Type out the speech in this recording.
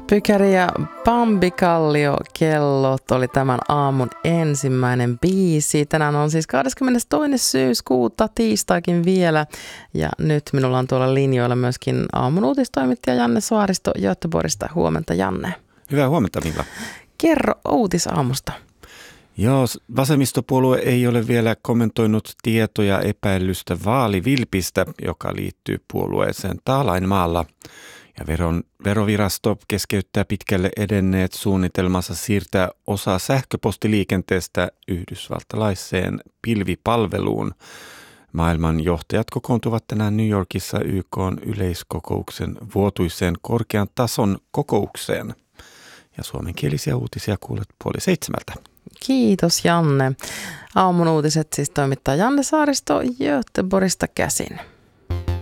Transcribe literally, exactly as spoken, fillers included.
Pykäri ja Bambi Kallio kellot oli tämän aamun ensimmäinen biisi. Tänään on siis kahdeskymmenestoinen syyskuuta, tiistaikin vielä. Ja nyt minulla on tuolla linjoilla myöskin aamun uutistoimittaja Janne Saaristo Göteborgista. Huomenta, Janne. Hyvää huomenta, Milla. Kerro uutisaamusta. Joo, vasemmistopuolue ei ole vielä kommentoinut tietoja epäilystä vaalivilpistä, joka liittyy puolueeseen Taalainmaalla. Ja veron, verovirasto keskeyttää pitkälle edenneet suunnitelmansa siirtää osa sähköpostiliikenteestä yhdysvaltalaiseen pilvipalveluun. Maailman johtajat kokoontuvat tänään New Yorkissa Y K:n yleiskokouksen vuotuiseen korkean tason kokoukseen. Ja suomenkielisiä uutisia kuulet puoli seitsemältä. Kiitos, Janne. Aamun uutiset siis toimittaa Janne Saaristo Göteborgista käsin.